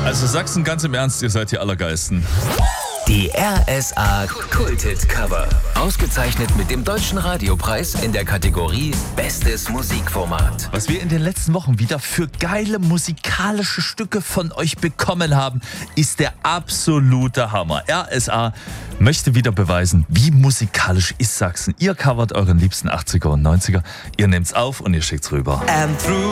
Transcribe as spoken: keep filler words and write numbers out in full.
Also Sachsen, ganz im Ernst, ihr seid die Allergeisten. Die R S A Kulthit Cover. Ausgezeichnet mit dem Deutschen Radiopreis in der Kategorie Bestes Musikformat. Was wir in den letzten Wochen wieder für geile musikalische Stücke von euch bekommen haben, ist der absolute Hammer. R S A möchte wieder beweisen, wie musikalisch ist Sachsen. Ihr covert euren liebsten achtziger und neunziger, ihr nehmt's auf und ihr schickt's rüber. And through